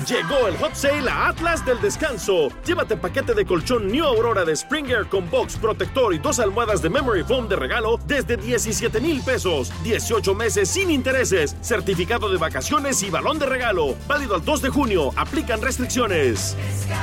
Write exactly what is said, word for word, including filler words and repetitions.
Llegó el Hot Sale a Atlas del Descanso. Llévate paquete de colchón New Aurora de Springer con box, protector y dos almohadas de Memory Foam de regalo desde diecisiete mil pesos. dieciocho meses sin intereses. Certificado de vacaciones y balón de regalo. Válido al dos de junio. Aplican restricciones.